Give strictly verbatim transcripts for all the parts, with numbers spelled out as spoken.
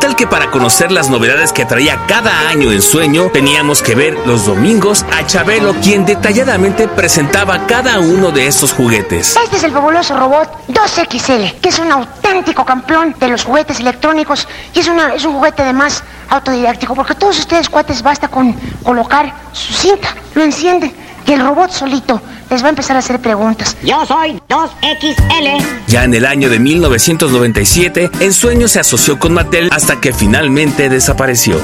Total que para conocer las novedades que traía cada año en Sueño, teníamos que ver los domingos a Chabelo, quien detalladamente presentaba cada uno de estos juguetes. Este es el fabuloso robot dos equis ele, que es un auténtico campeón de los juguetes electrónicos y es, una, es un juguete además autodidáctico, porque todos ustedes, cuates, basta con colocar su cinta, lo encienden y el robot solito les va a empezar a hacer preguntas. Yo soy dos equis ele. Ya en el año de mil novecientos noventa y siete, En Sueño se asoció con Mattel hasta que finalmente desapareció.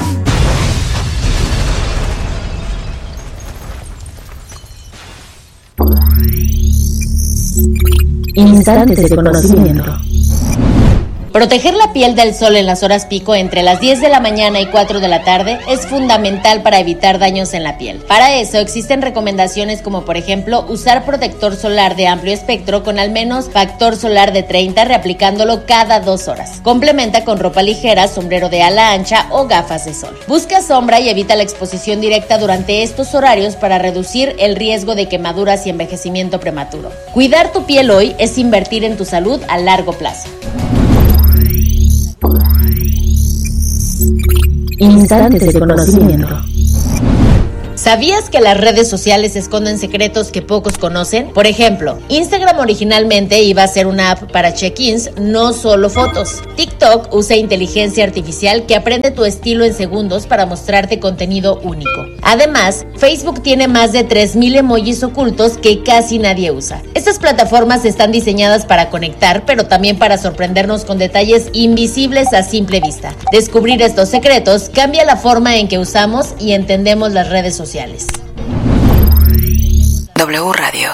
Instantes de conocimiento. Proteger la piel del sol en las horas pico entre las diez de la mañana y cuatro de la tarde es fundamental para evitar daños en la piel. Para eso existen recomendaciones como por ejemplo usar protector solar de amplio espectro con al menos factor solar de treinta, reaplicándolo cada dos horas. Complementa con ropa ligera, sombrero de ala ancha o gafas de sol. Busca sombra y evita la exposición directa durante estos horarios para reducir el riesgo de quemaduras y envejecimiento prematuro. Cuidar tu piel hoy es invertir en tu salud a largo plazo. Instantes de conocimiento. ¿Sabías que las redes sociales esconden secretos que pocos conocen? Por ejemplo, Instagram originalmente iba a ser una app para check-ins, no solo fotos. TikTok usa inteligencia artificial que aprende tu estilo en segundos para mostrarte contenido único. Además, Facebook tiene más de tres mil emojis ocultos que casi nadie usa. Estas plataformas están diseñadas para conectar, pero también para sorprendernos con detalles invisibles a simple vista. Descubrir estos secretos cambia la forma en que usamos y entendemos las redes sociales. W Radio.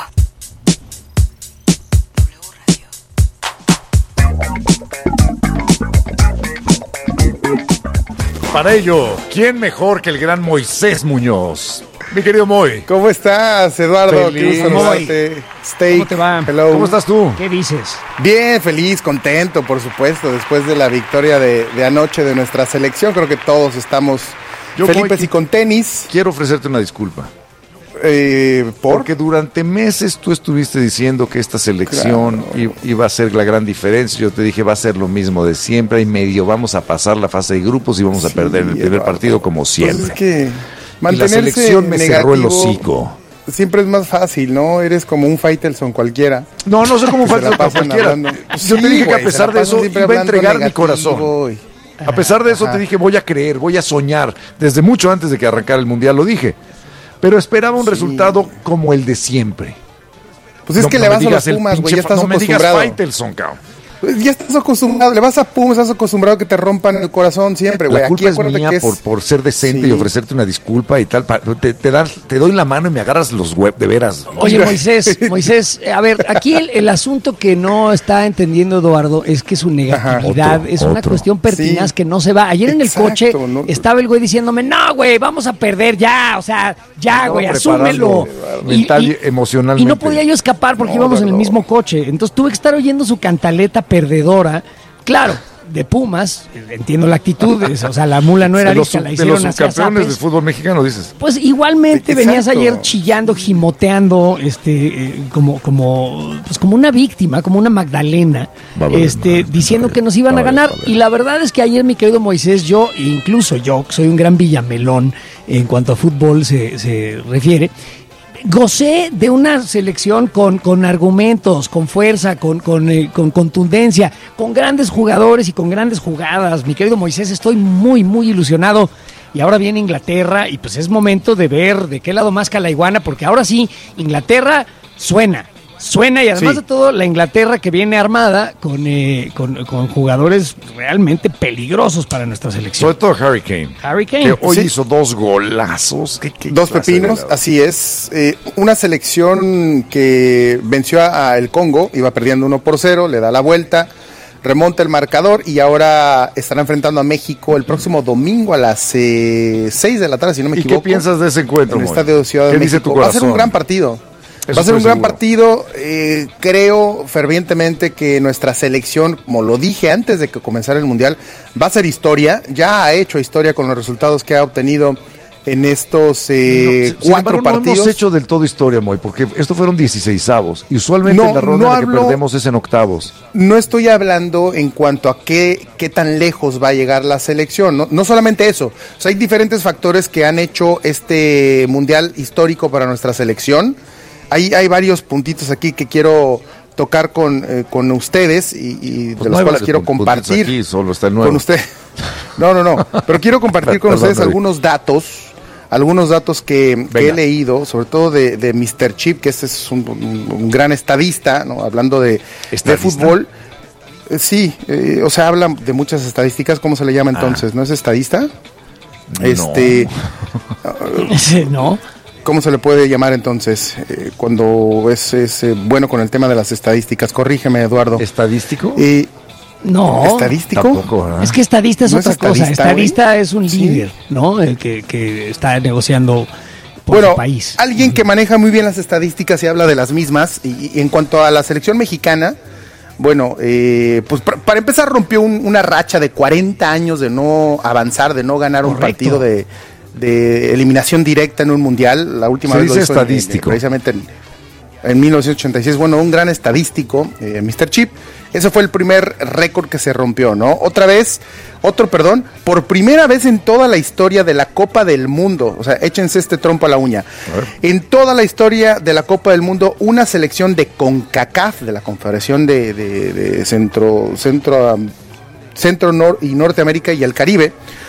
Para ello, ¿quién mejor que el gran Moisés Muñoz? Mi querido Moy. ¿Cómo estás, Eduardo? Feliz. Qué gusto saludarte. Steak. ¿Cómo te va? Hello. ¿Cómo estás tú? ¿Qué dices? Bien, feliz, contento, por supuesto, después de la victoria de, de anoche de nuestra selección. Creo que todos estamos Yo, felices Moy, y con tenis. Quiero ofrecerte una disculpa. Eh, ¿por? Porque durante meses tú estuviste diciendo que esta selección Claro. i- iba a ser la gran diferencia. Yo te dije, va a ser lo mismo de siempre. Y medio vamos a pasar la fase de grupos y vamos a Sí, perder el primer Eduardo. partido como Pues siempre. es que Y la mantenerse selección me cerró el negativo hocico. siempre es más fácil, ¿no? Eres como un Faitelson cualquiera. No, no sé cómo Se la falta pasan cualquiera. hablando. Yo Sí, te dije que güey, a pesar se la de pasan eso siempre iba a hablando entregar mi negativo, corazón. y- A pesar de eso Ajá. te dije, voy a creer, voy a soñar. Desde mucho antes de que arrancara el Mundial lo dije. Pero esperaba un Sí. resultado como el de siempre. Pues es No- que no le me vas a digas los el Pumas, güey, pinche ya fa- estás no me digas acostumbrado. Faitelson, cabrón. Pues ya estás acostumbrado, le vas a Pumas, estás acostumbrado a que te rompan el corazón siempre, güey. La culpa Aquí es acuérdate mía que es... por, por ser decente Sí. y ofrecerte una disculpa y tal. pa- Te, te, das- te doy la mano y me agarras los web, de veras. Oye, Moisés, Moisés, a ver, aquí el, el asunto que no está entendiendo Eduardo es que su negatividad Otro, es una otro. cuestión pertinaz Sí. que no se va. Ayer en el Exacto, coche no- estaba el güey diciéndome, no, güey, vamos a perder ya, o sea, ya, Estaba güey, preparando asúmelo. mental y emocionalmente. Y no podía yo escapar porque No, íbamos en el Eduardo. mismo coche. Entonces tuve que estar oyendo su cantaleta perdedora. Claro, de Pumas, entiendo la actitud, es- o sea, la mula no era de los, lista, sub- la de hicieron los hacia subcampeones zapes. del fútbol mexicano, dices. Pues igualmente Exacto. venías ayer chillando, gimoteando, este, eh, como, como, pues como una víctima, como una Magdalena, Va a valer este, madre, diciendo va a que nos valer, iban va a a valer, ganar. va a valer. Y la verdad es que ayer, mi querido Moisés, yo, e incluso yo, que soy un gran villamelón en cuanto a fútbol se, se refiere, gocé de una selección con, con argumentos, con fuerza, con, con, eh, con contundencia, con grandes jugadores y con grandes jugadas. Mi querido Moisés, estoy muy, muy ilusionado. Y ahora viene Inglaterra y pues es momento de ver de qué lado más la iguana, porque ahora sí, Inglaterra suena. Suena y además Sí. de todo, la Inglaterra que viene armada con, eh, con, con jugadores realmente peligrosos para nuestra selección. Sobre todo Harry Kane. Harry Kane. Que hoy Sí. hizo dos golazos. ¿Qué- qué Dos clase de pepinos, goleador? así es. Eh, una selección que venció a, a el Congo, iba perdiendo uno por cero, le da la vuelta, remonta el marcador y ahora estará enfrentando a México el próximo domingo a las eh, seis de la tarde, si no me ¿Y qué equivoco. piensas de ese encuentro, En el Moy? Estadio de Ciudad de ¿Qué México. dice tu Va a ser un corazón? gran partido. Eso Va a ser un estoy gran seguro. partido. Eh, creo fervientemente que nuestra selección, como lo dije antes de que comenzara el Mundial, va a ser historia. Ya ha hecho historia con los resultados que ha obtenido en estos eh, no, sin cuatro embargo, partidos. No hemos hecho del todo historia, Moy, porque estos fueron dieciseisavos. Y usualmente No, en la ronda no en la hablo- que perdemos es en octavos. No estoy hablando en cuanto a qué, qué tan lejos va a llegar la selección, no, no solamente eso, o sea, hay diferentes factores que han hecho este mundial histórico para nuestra selección. Hay, hay varios puntitos aquí que quiero tocar con, eh, con ustedes y, y Pues de no los hay cuales varios quiero puntitos compartir aquí, solo está el nuevo. con usted. No, no, no, pero quiero compartir con Perdón, ustedes David. algunos datos, algunos datos que, que he Venga. leído, sobre todo de, de mister Chip, que este es un, un- un gran estadista, ¿no? Hablando de, de ¿Estadista? fútbol. Eh, Sí, eh, o sea, habla de muchas estadísticas. ¿Cómo se le llama entonces? ¿No es estadista? Este, ¿No? ¿cómo se le puede llamar entonces eh, cuando es, es, eh, bueno con el tema de las estadísticas? Corrígeme, Eduardo. ¿Estadístico? Eh, No. ¿Estadístico? Tampoco, ¿verdad? Es que estadista es ¿No es otra cosa. estadista, Estadista güey? es un Sí. líder, ¿no? El que, que está negociando por Bueno, su país. alguien que maneja muy bien las estadísticas y habla de las mismas. Y, y en cuanto a la selección mexicana, bueno, eh, pues para, para empezar rompió un- una racha de cuarenta años de no avanzar, de no ganar un Correcto. partido de, de eliminación directa en un mundial. La última Se vez lo dice hizo en- en- estadístico. precisamente en, en mil novecientos ochenta y seis. Bueno, un gran estadístico, eh, mister Chip. Ese fue el primer récord que se rompió, ¿no? Otra vez, otro, perdón, por primera vez en toda la historia de la Copa del Mundo, o sea, échense este trompo a la uña. En toda la historia de la Copa del Mundo, una selección de CONCACAF, de la Confederación de, de- de Centro, Centro, um, Centro Nor y Norteamérica y el Caribe,